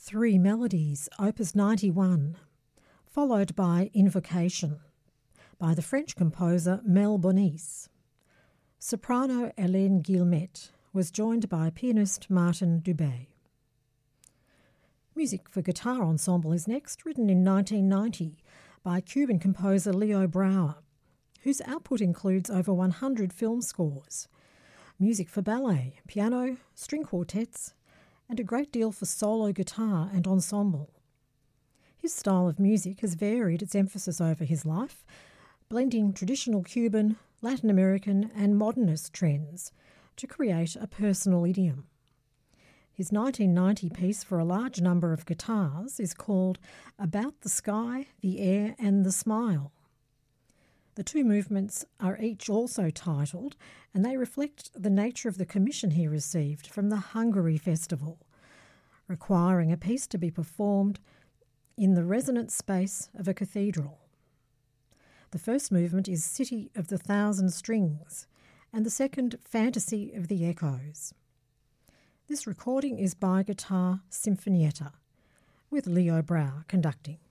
Three Melodies, Opus 91, followed by Invocation by the French composer Mel Bonis. Soprano Hélène Guillemette was joined by pianist Martin Dubé. Music for guitar ensemble is next, written in 1990 by Cuban composer Leo Brouwer, whose output includes over 100 film scores, music for ballet, piano, string quartets, and a great deal for solo guitar and ensemble. His style of music has varied its emphasis over his life, blending traditional Cuban, Latin American and modernist trends to create a personal idiom. His 1990 piece for a large number of guitars is called About the Sky, the Air and the Smile. The two movements are each also titled, and they reflect the nature of the commission he received from the Hungary Festival, requiring a piece to be performed in the resonant space of a cathedral. The first movement is City of the Thousand Strings, and the second Fantasy of the Echoes. This recording is by Guitar Sinfonietta, with Leo Brouwer conducting.